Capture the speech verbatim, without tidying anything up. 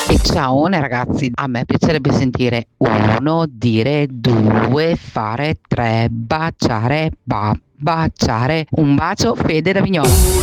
E ciaone ragazzi, a me piacerebbe sentire uno, dire due, fare tre, baciare, ba baciare. Un bacio, Fede da Vignola.